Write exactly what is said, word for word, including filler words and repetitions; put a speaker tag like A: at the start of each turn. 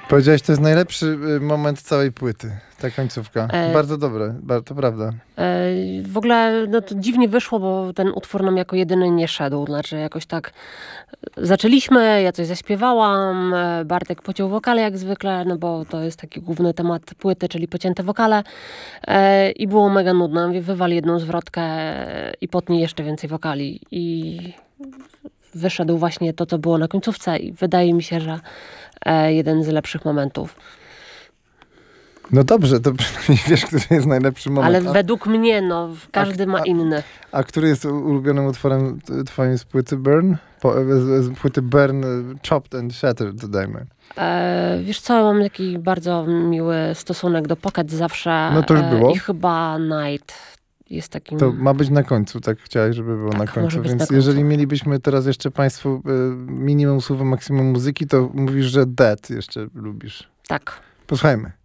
A: Powiedziałeś, to jest najlepszy y, moment całej płyty, ta końcówka.
B: E...
A: Bardzo dobre, ba- to prawda.
B: E, w ogóle no, to dziwnie wyszło, bo ten utwór nam jako jedyny nie szedł. Znaczy jakoś tak zaczęliśmy, ja coś zaśpiewałam, Bartek pociął wokale jak zwykle, no bo to jest taki główny temat płyty, czyli pocięte wokale. E, I było mega nudno. Mówię, wywal jedną zwrotkę i potnij jeszcze więcej wokali. I wyszedł właśnie to, co było na końcówce i wydaje mi się, że e, jeden z lepszych momentów.
A: No dobrze, to przynajmniej wiesz, który jest najlepszy moment.
B: Ale
A: a,
B: według mnie, no, każdy
A: a,
B: ma inny.
A: A który jest ulubionym utworem twoim z płyty Burn? Po, z, z płyty Burn, Chopped and Shattered, dodajmy.
B: E, wiesz co, mam taki bardzo miły stosunek do Pocket zawsze.
A: No to już było.
B: E, I chyba Night jest takim...
A: To ma być na końcu, tak chciałeś, żeby było
B: tak,
A: na końcu. Więc
B: na końcu.
A: jeżeli mielibyśmy teraz jeszcze państwu y, minimum słowa, maksimum muzyki, to mówisz, że Dead jeszcze lubisz.
B: Tak.
A: Posłuchajmy.